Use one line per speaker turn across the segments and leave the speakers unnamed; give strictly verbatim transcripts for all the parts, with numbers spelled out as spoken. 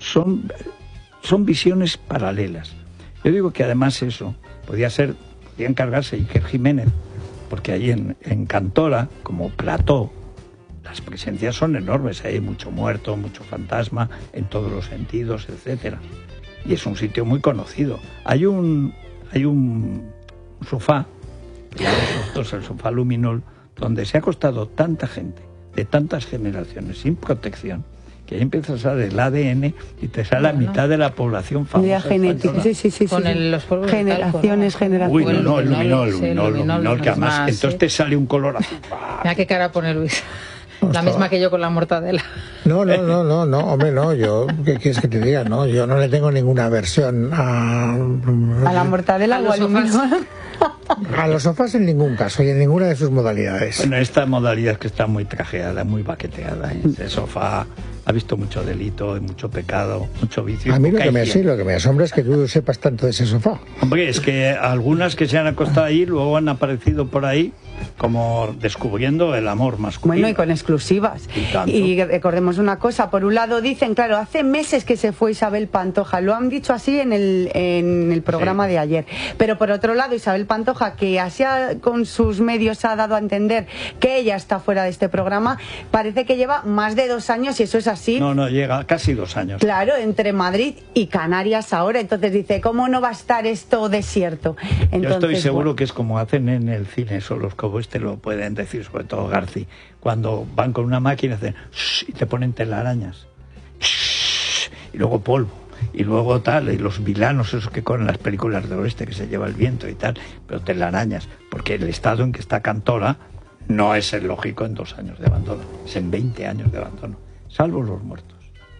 son, son visiones paralelas. Yo digo que además eso podía ser, podía encargarse Iker Jiménez, porque ahí en, en Cantora, como plató, las presencias son enormes, hay mucho muerto, mucho fantasma, en todos los sentidos, etcétera. Y es un sitio muy conocido. Hay un, hay un, un sofá, nosotros, el sofá Luminol, donde se ha acostado tanta gente, de tantas generaciones, sin protección, que ahí empiezas a ver el A D N y te sale bueno, la mitad de la población famosa
genética, sí, sí, sí,
con
sí.
El, los polvos
generaciones,
de talco, ¿no?
generaciones.
Uy, no, no, el luminol,
sí,
luminol, luminol, luminol, que además, más, entonces sí. te sale un color azul.
Mira qué cara pone Luis. La misma que yo con la mortadela.
No, no, no, no, no, hombre, no, yo, ¿qué quieres que te diga? No, yo no le tengo ninguna aversión a...
¿A la mortadela o al luminol?
A los sofás en ningún caso y en ninguna de sus modalidades.
Bueno, esta modalidad que está muy trajeada, muy baqueteada. Ese sofá ha visto mucho delito, mucho pecado, mucho vicio.
A mí lo que, me, sí, lo que me asombra es que tú sepas tanto de ese sofá.
Hombre, es que algunas que se han acostado ahí luego han aparecido por ahí como descubriendo el amor masculino.
Bueno, y con exclusivas. Y, y recordemos una cosa, por un lado dicen, claro, hace meses que se fue Isabel Pantoja, lo han dicho así en el, en el programa sí. de ayer, pero por otro lado Isabel Pantoja, que así ha, con sus medios ha dado a entender que ella está fuera de este programa, parece que lleva más de dos años y eso es así.
No, no, llega casi dos años.
Claro, entre Madrid y Canarias ahora, entonces dice, ¿cómo no va a estar esto desierto? Entonces,
yo estoy seguro
bueno.
que es como hacen en el cine, eso los cowboys te lo pueden decir, sobre todo Garci, cuando van con una máquina hacen shh, y te ponen telarañas shh, y luego polvo y luego tal, y los vilanos esos que corren las películas del oeste que se lleva el viento y tal, pero telarañas, porque el estado en que está Cantora no es el lógico en dos años de abandono, es en veinte años de abandono, salvo los muertos.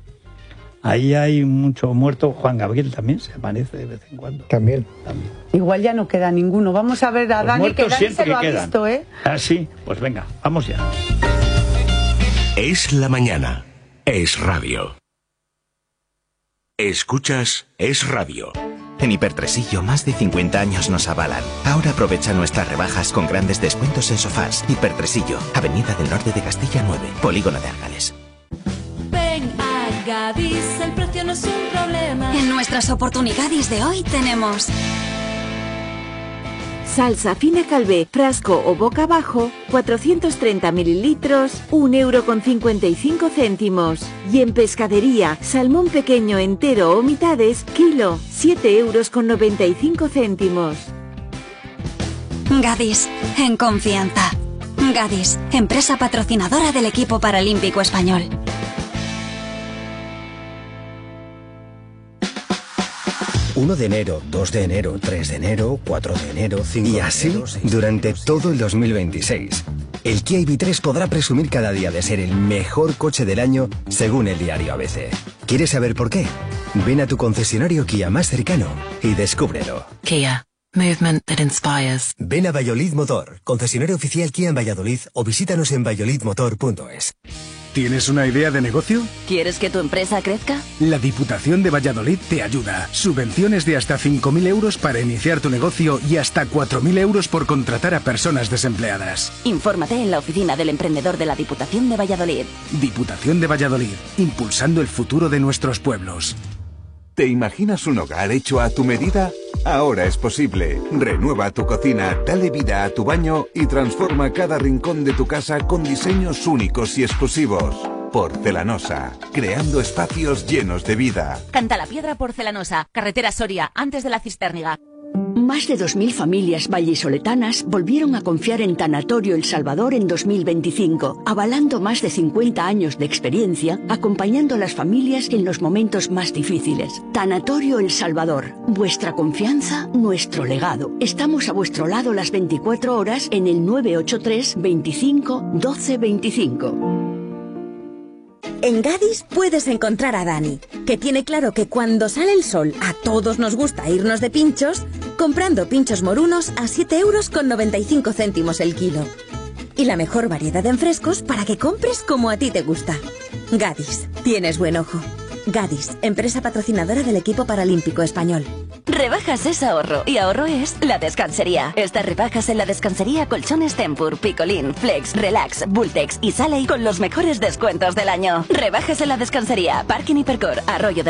Ahí hay mucho muerto. Juan Gabriel también se aparece de vez en cuando.
También.
también.
Igual ya no queda ninguno. Vamos a ver a
Los
Dani, que Dani se lo
que
ha visto, ¿eh?
Ah, sí, pues venga, vamos ya.
Es la mañana. Es radio. Escuchas Es Radio.
En Hipertresillo más de cincuenta años nos avalan. Ahora aprovecha nuestras rebajas con grandes descuentos en sofás. Hipertresillo, Avenida del Norte de Castilla nueve, Polígono de Argales.
Gadis, el precio no es un problema.
En nuestras oportunidades de hoy tenemos
salsa fina Calvé, frasco o boca abajo, cuatrocientos treinta mililitros, un euro con cincuenta y cinco céntimos. Y en pescadería, salmón pequeño entero o mitades, kilo, siete euros con noventa y cinco céntimos.
Gadis, en confianza. Gadis, empresa patrocinadora del equipo paralímpico español.
uno de enero, dos de enero, tres de enero, cuatro de enero, cinco de enero... Y así, durante todo el dos mil veintiséis. El Kia I V tres podrá presumir cada día de ser el mejor coche del año, según el diario A B C. ¿Quieres saber por qué? Ven a tu concesionario Kia más cercano y descúbrelo.
Kia. Movement that inspires.
Ven a Valladolid Motor, concesionario oficial Kia en Valladolid, o visítanos en valladolid motor punto es.
¿Tienes una idea de negocio?
¿Quieres que tu empresa crezca?
La Diputación de Valladolid te ayuda. Subvenciones de hasta cinco mil euros para iniciar tu negocio y hasta cuatro mil euros por contratar a personas desempleadas.
Infórmate en la oficina del emprendedor de la Diputación de Valladolid.
Diputación de Valladolid, impulsando el futuro de nuestros pueblos.
¿Te imaginas un hogar hecho a tu medida? Ahora es posible. Renueva tu cocina, dale vida a tu baño y transforma cada rincón de tu casa con diseños únicos y exclusivos. Porcelanosa, creando espacios llenos de vida.
Cantalapiedra Porcelanosa, carretera Soria, antes de la Cistérniga.
Más de dos mil familias vallisoletanas volvieron a confiar en Tanatorio El Salvador en dos mil veinticinco, avalando más de cincuenta años de experiencia, acompañando a las familias en los momentos más difíciles. Tanatorio El Salvador, vuestra confianza, nuestro legado. Estamos a vuestro lado las veinticuatro horas en el nueve ocho tres, veinticinco, doce veinticinco.
En Gadis puedes encontrar a Dani, que tiene claro que cuando sale el sol a todos nos gusta irnos de pinchos, comprando pinchos morunos a siete euros con noventa y cinco céntimos el kilo. Y la mejor variedad en frescos para que compres como a ti te gusta. Gadis, tienes buen ojo. Gadis, empresa patrocinadora del equipo paralímpico español.
Rebajas es ahorro y ahorro es La Descansería. Estas rebajas en La Descansería: colchones Tempur, Picolín, Flex, Relax, Bultex y Saley con los mejores descuentos del año. Rebajas en La Descansería, Parking Hipercor, Arroyo de